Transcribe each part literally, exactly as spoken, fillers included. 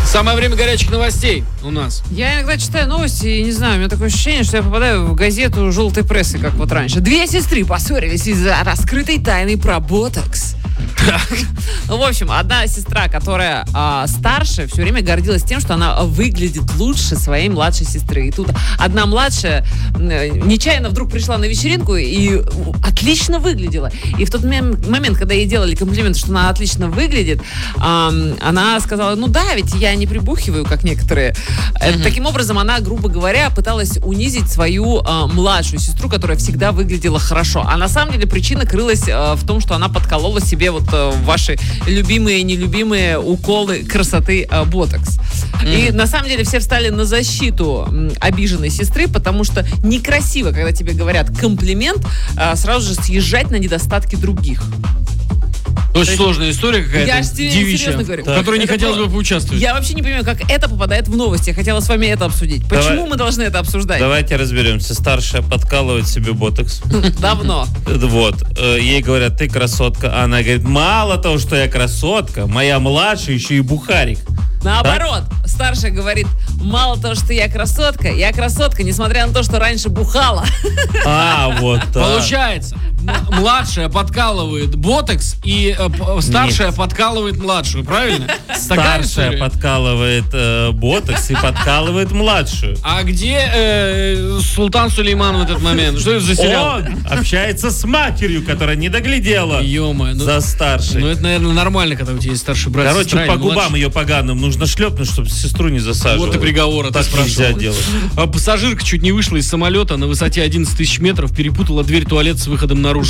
Самое время горячих новостей у нас. Я иногда читаю новости и не знаю, у меня такое ощущение, что я попадаю в газету желтой прессы, как вот раньше. Две сестры поссорились из-за раскрытой тайны про ботокс. Ну, в общем, одна сестра, которая а, старше, все время гордилась тем, что она выглядит лучше своей младшей сестры. И тут одна младшая нечаянно вдруг пришла на вечеринку и отлично выглядела. И в тот момент, когда ей делали комплимент, что она отлично выглядит, а, она сказала: ну да, ведь я не прибухиваю, как некоторые. Mm-hmm. Таким образом, она, грубо говоря, пыталась унизить свою а, младшую сестру, которая всегда выглядела хорошо. А на самом деле причина крылась а, в том, что она подколола себе вот ваши любимые и нелюбимые уколы красоты э, ботокс. Mm. И на самом деле все встали на защиту м, обиженной сестры, потому что некрасиво, когда тебе говорят комплимент, э, сразу же съезжать на недостатки других. Очень сложная история какая-то, девичья, в которой не хотелось бы поучаствовать. Я вообще не понимаю, как это попадает в новости. Я хотела с вами это обсудить. Почему Давай, мы должны это обсуждать? Давайте разберемся. Старшая подкалывает себе ботокс. Давно. Вот. Ей говорят: ты красотка. А она говорит: мало того, что я красотка, моя младшая еще и бухарик. Наоборот, да? Старшая говорит: мало того, что я красотка, я красотка, несмотря на то, что раньше бухала. А, вот так. Получается, младшая подкалывает ботокс, и э, старшая Нет. подкалывает младшую, правильно? Старшая подкалывает э, ботокс и подкалывает младшую. А где э, Султан Сулейман в этот момент? Что это за сериал? Он общается с матерью, которая не доглядела Ё-моё, ну, за старшей. Ну это, наверное, нормально, когда у тебя есть старший брат. Короче, сестра, по губам ее поганым нужно шлепнуть, чтобы сестру не засаживать. Вот и приговор, так нельзя делать. А пассажирка чуть не вышла из самолета на высоте одиннадцать тысяч метров, перепутала дверь туалета с выходом наружу.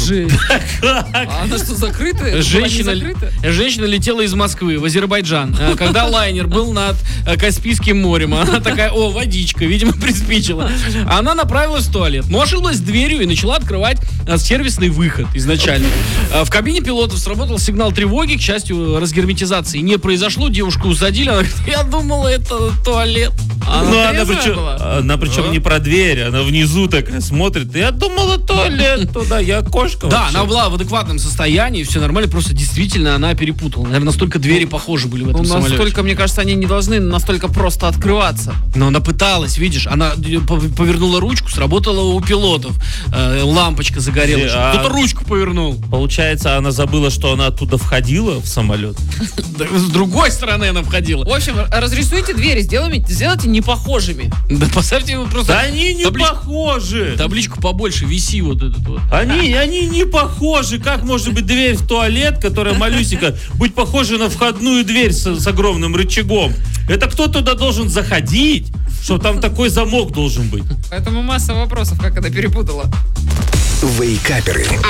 А она что, закрытая? Женщина, женщина летела из Москвы в Азербайджан, когда лайнер был над Каспийским морем. Она такая: о, водичка, видимо, приспичила. Она направилась в туалет, но ошиблась дверью и начала открывать сервисный выход изначально. В кабине пилотов сработал сигнал тревоги, к счастью, разгерметизации не произошло, девушку усадили, она говорит: я думала, это туалет. Она, ну, она причем, она причем а? не про дверь, она внизу такая смотрит: я думала, туалет туда, я кошка. Да, вообще. Она была в адекватном состоянии, все нормально, просто действительно она перепутала. Наверное, настолько двери похожи были в этом ну, самолете. Настолько, мне кажется, они не должны настолько просто открываться. Но она пыталась, видишь, она повернула ручку, сработала у пилотов, э, лампочка загорелась. А... Кто-то ручку повернул. Получается, она забыла, что она оттуда входила в самолет. С другой стороны она входила. В общем, разрисуйте двери, сделайте не похожими. Да поставьте его просто... Да они не похожи. Табличку побольше виси вот этот вот. Они, они не похожи. Как может быть дверь в туалет, которая малюсенькая, быть похожа на входную дверь с, с огромным рычагом? Это кто туда должен заходить, что там такой замок должен быть? Поэтому масса вопросов, как она перепутала. Вейкаперы.